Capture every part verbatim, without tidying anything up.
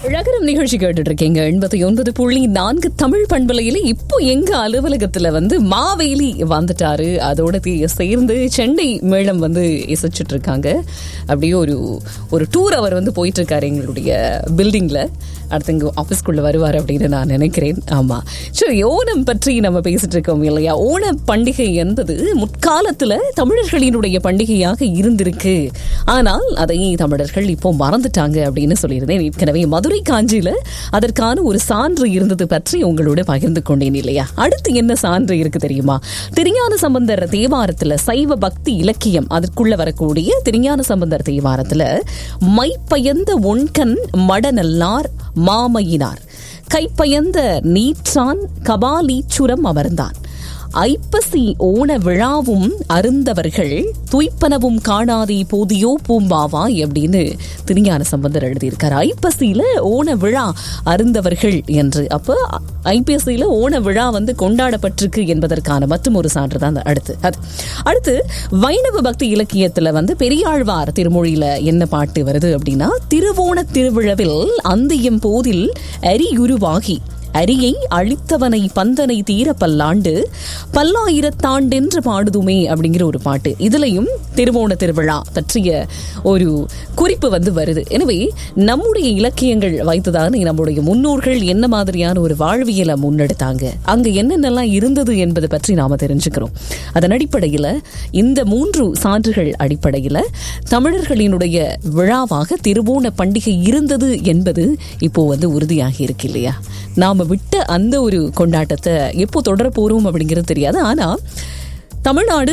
அழகரம் நிகழ்ச்சி கேட்டுட்டு இருக்கீங்க. எண்பத்தி ஒன்பது புள்ளி நான்கு தமிழ் பண்பலையில இப்போ எங்க அலுவலகத்துல வந்து மாவேலி வந்துட்டாரு. அதோட சேர்ந்து சென்னை மேளம் வந்து இசைச்சிட்டு இருக்காங்க. அப்படியே ஒரு ஒரு டூர் அவர் வந்து போயிட்டு இருக்காரு எங்களுடைய பில்டிங்ல. அடுத்து இங்க ஆஃபீஸ்க்குள்ள வருவார் அப்படின்னு நான் நினைக்கிறேன். ஆமா, சரி, ஓணம் பற்றி நம்ம பேசிட்டு இருக்கோம் இல்லையா? ஓண பண்டிகை என்பது முற்காலத்துல தமிழர்களினுடைய பண்டிகையாக இருந்திருக்கு. ஆனால் அதை தமிழர்கள் இப்போ மறந்துட்டாங்க அப்படின்னு சொல்லியிருந்தேன். ஏற்கனவே மதுரை காஞ்சியில அதற்கான ஒரு சான்று இருந்தது பற்றி உங்களோட பகிர்ந்து கொண்டேன் இல்லையா? அடுத்து என்ன சான்று இருக்கு தெரியுமா? திருஞான சம்பந்தர் தேவாரத்துல சைவ பக்தி இலக்கியம் அதற்குள்ள வரக்கூடிய திருஞான சம்பந்தர் தேவாரத்துல மைப்பயந்த ஒன்கண் மடநல்லார் மாமையினார் கைப்பயந்த நீற்றான் கபாலீச்சுரம் அமர்ந்தான் ஐப்பசி ஓண விழாவும் அருந்தவர்கள் துய்ப்பனவும் காணாதே போதியோ பூம்பாவாய் அப்படின்னு திருஞான சம்பந்தர் எழுதியிருக்காரு. ஐப்பசியில ஓண விழா அருந்தவர்கள் என்று. அப்ப ஐப்பசியில ஓண விழா வந்து கொண்டாடப்பட்டிருக்கு என்பதற்கான மற்றும் ஒரு சான்று தான் அடுத்து. அது அடுத்து வைணவ பக்தி இலக்கியத்துல வந்து பெரியாழ்வார் திருமொழியில என்ன பாட்டு வருது அப்படின்னா, திருவோண திருவிழாவில் அந்தியம் போதில் அரியுருவாகி அரியை அழித்தவனை பந்தனை தீர பல்லாண்டு பல்லாயிரத்தாண்டென்று பாடுதுமே அப்படிங்கிற ஒரு பாட்டு. இதுலயும் திருவோண திருவிழா பற்றிய ஒரு குறிப்பு வந்து வருது. எனவே நம்முடைய இலக்கியங்கள் வைத்துதான் நம்முடைய முன்னோர்கள் என்ன மாதிரியான ஒரு வாழ்வியலை முன்னெடுத்தாங்க, அங்க என்னென்னலாம் இருந்தது என்பது பற்றி நாம தெரிஞ்சுக்கிறோம். அதன் அடிப்படையில இந்த மூன்று சான்றுகள் அடிப்படையில தமிழர்களினுடைய விழாவாக திருவோண பண்டிகை இருந்தது என்பது இப்போ வந்து உறுதியாகி இருக்கு இல்லையா? நாம விட்ட அந்த ஒரு கொண்டாட்டத்தை எப்போ தொடர போறோம் அப்படிங்கிறது தெரியாது. ஆனா தமிழ்நாடு,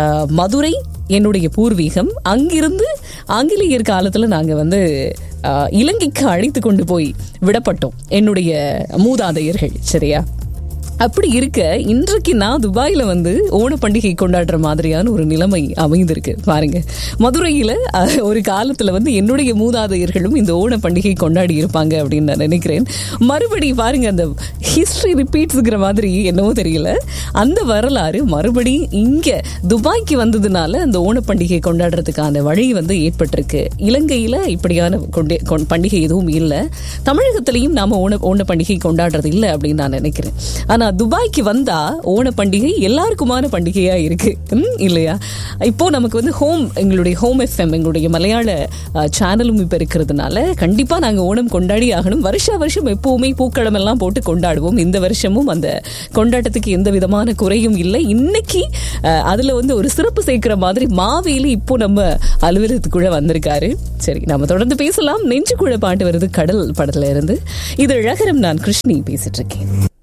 மதுரை என்னுடைய பூர்வீகம். அங்கிருந்து ஆங்கிலேயர் காலத்துல நாங்க வந்து இலங்கைக்கு அழைத்து கொண்டு போய் விடப்பட்டோம் என்னுடைய மூதாதையர்கள். சரியா? அப்படி இருக்க இன்றைக்கு நான் துபாயில வந்து ஓண பண்டிகை கொண்டாடுற மாதிரியான ஒரு நிலைமை அமைந்திருக்கு பாருங்க. மதுரையில ஒரு காலத்துல வந்து என்னுடைய மூதாதையர்களும் இந்த ஓண பண்டிகை கொண்டாடி இருப்பாங்க அப்படின்னு நான் நினைக்கிறேன். மறுபடி பாருங்க, அந்த ஹிஸ்டரி ரிப்பீட்ஸ்ங்கிற மாதிரி என்னவோ தெரியல, அந்த வரலாறு மறுபடி இங்க துபாய்க்கு வந்ததுனால அந்த ஓண பண்டிகை கொண்டாடுறதுக்கான வழி வந்து ஏற்பட்டிருக்கு. இலங்கையில இப்படியான பண்டிகை எதுவும் இல்லை. தமிழகத்திலையும் நாம ஓண ஓண பண்டிகை கொண்டாடுறது இல்லை அப்படின்னு நான் நினைக்கிறேன். ஆனா துபாய்க்கு வந்தா ஓண பண்டிகை எல்லாருக்குமான பண்டிகையா இருக்கு இல்லையா? இப்போ நமக்கு வந்து ஹோம் எங்களுடைய ஹோம் எஃப்எம் எங்களுடைய மலையாள சேனலும் இப்ப இருக்கிறதுனால கண்டிப்பா நாங்க ஓணம் கொண்டாடி ஆகணும். வருஷா வருஷம் எப்பவுமே பூக்களம் எல்லாம் போட்டு கொண்டாடுவோம். இந்த வருஷமும் அந்த கொண்டாட்டத்துக்கு எந்த விதமான குறையும் இல்லை. இன்னைக்கு அதுல வந்து ஒரு சிறப்பு சேர்க்கிற மாதிரி மாவேலி இப்போ நம்ம அலுவலகத்துக்குள்ள வந்திருக்காரு. சரி, நம்ம தொடர்ந்து பேசலாம். நெஞ்சுக்குள்ள பாட்டு வருது கடல் படத்துல இருந்து. இது அழகரம், நான் கிருஷ்ணி பேசிட்டு இருக்கேன்.